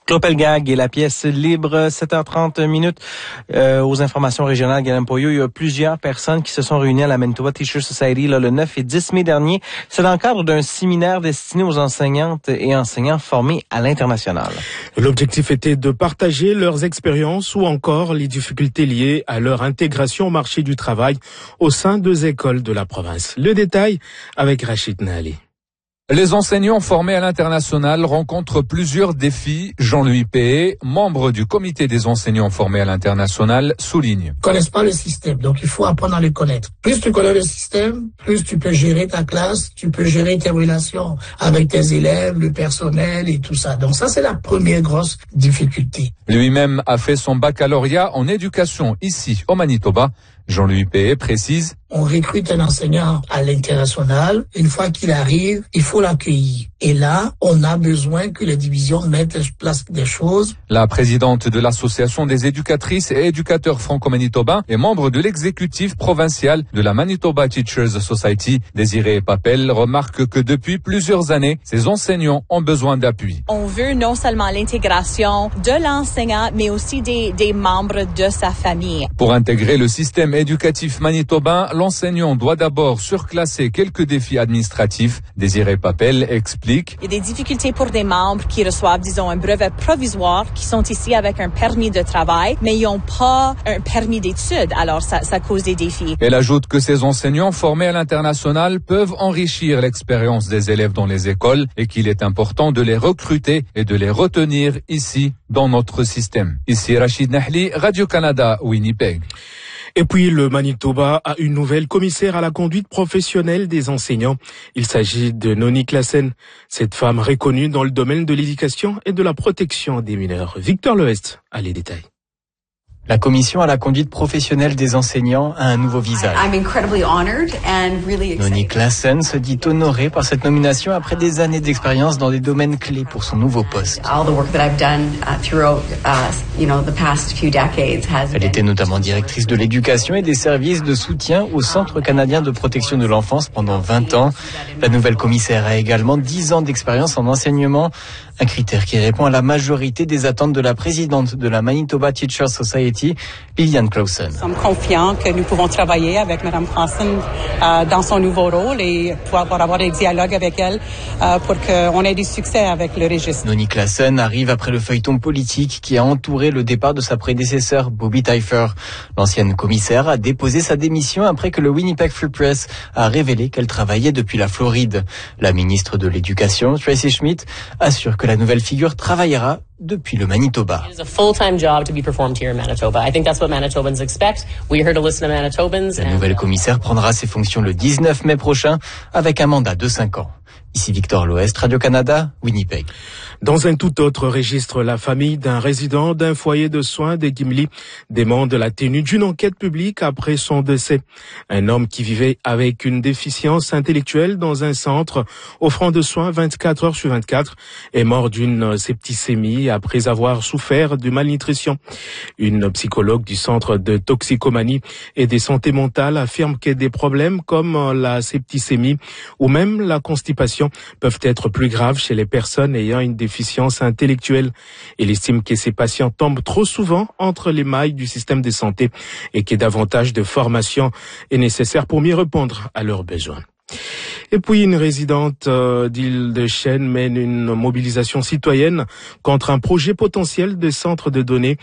Clopelgag et la pièce libre, 7h30 minutes. Aux informations régionales, Galen Poyo, il y a plusieurs personnes qui se sont réunies à la Manitoba Teachers Society le 9 et 10 mai dernier. C'est dans le cadre d'un séminaire destiné aux enseignantes et enseignants formés à l'international. L'objectif était de partager leurs expériences ou encore les difficultés liées à leur intégration au marché du travail au sein des écoles de la province. Le détail avec Rachid Nali. Les enseignants formés à l'international rencontrent plusieurs défis. Jean-Louis Péé, membre du comité des enseignants formés à l'international, souligne. Ils connaissent pas le système, donc il faut apprendre à le connaître. Plus tu connais le système, plus tu peux gérer ta classe, tu peux gérer tes relations avec tes élèves, le personnel et tout ça. Donc ça, c'est la première grosse difficulté. Lui-même a fait son baccalauréat en éducation ici, au Manitoba. Jean-Louis Péé précise. On recrute un enseignant à l'international. Une fois qu'il arrive, il faut l'accueillir. Et là, on a besoin que les divisions mettent en place des choses. La présidente de l'association des éducatrices et éducateurs franco-manitobains et membre de l'exécutif provincial de la Manitoba Teachers Society, Désirée Papel, remarque que depuis plusieurs années, ces enseignants ont besoin d'appui. On veut non seulement l'intégration de l'enseignant, mais aussi des membres de sa famille. Pour intégrer le système éducatif manitobain, l'enseignant doit d'abord surclasser quelques défis administratifs. Désirée Papel explique. Il y a des difficultés pour des membres qui reçoivent, disons, un brevet provisoire, qui sont ici avec un permis de travail, mais ils n'ont pas un permis d'études. Alors, ça cause des défis. Elle ajoute que ces enseignants formés à l'international peuvent enrichir l'expérience des élèves dans les écoles et qu'il est important de les recruter et de les retenir ici, dans notre système. Ici, Rachid Nahli, Radio-Canada, Winnipeg. Et puis, le Manitoba a une nouvelle commissaire à la conduite professionnelle des enseignants. Il s'agit de Noni Claassen, cette femme reconnue dans le domaine de l'éducation et de la protection des mineurs. Victor Lehest a les détails. La commission à la conduite professionnelle des enseignants a un nouveau visage. Noni Claassen se dit honorée par cette nomination après des années d'expérience dans des domaines clés pour son nouveau poste. Elle était notamment directrice de l'éducation et des services de soutien au Centre canadien de protection de l'enfance pendant 20 ans. La nouvelle commissaire a également 10 ans d'expérience en enseignement, un critère qui répond à la majorité des attentes de la présidente de la Manitoba Teachers Society, Liliane Clausen. Nous sommes confiants que nous pouvons travailler avec Mme Claassen dans son nouveau rôle et pouvoir avoir des dialogues avec elle pour qu'on ait du succès avec le registre. Noni Claassen arrive après le feuilleton politique qui a entouré le départ de sa prédécesseur, Bobby Taillefer. L'ancienne commissaire a déposé sa démission après que le Winnipeg Free Press a révélé qu'elle travaillait depuis la Floride. La ministre de l'Éducation, Tracy Schmidt, assure que la nouvelle figure travaillera depuis le Manitoba. It is a full-time job to be performed here in Manitoba. I think that's what Manitobans expect. We're here to listen to Manitobans. La nouvelle commissaire prendra ses fonctions le 19 mai prochain avec un mandat de 5 ans. Ici Victor Lehest, Radio-Canada, Winnipeg. Dans un tout autre registre, la famille d'un résident d'un foyer de soins des Gimli demande la tenue d'une enquête publique après son décès. Un homme qui vivait avec une déficience intellectuelle dans un centre offrant de soins 24 heures sur 24 est mort d'une septicémie après avoir souffert de malnutrition. Une psychologue du centre de toxicomanie et de santé mentale affirme que des problèmes comme la septicémie ou même la constipation peuvent être plus graves chez les personnes ayant une déficience intellectuelle. Il estime que ces patients tombent trop souvent entre les mailles du système de santé et que davantage de formation est nécessaire pour mieux répondre à leurs besoins. Et puis une résidente d'Île-de-Chêne mène une mobilisation citoyenne contre un projet potentiel de centre de données